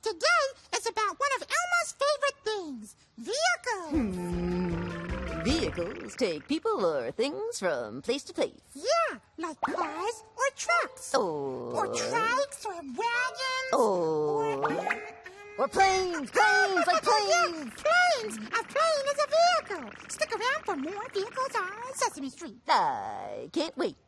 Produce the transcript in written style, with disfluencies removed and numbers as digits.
Today is about one of Elmo's favorite things, vehicles. Vehicles take people or things from place to place. Yeah, like cars or trucks. Or trikes or wagons. Or planes, like planes. Yeah, planes. A plane is a vehicle. Stick around for more vehicles on Sesame Street. I can't wait.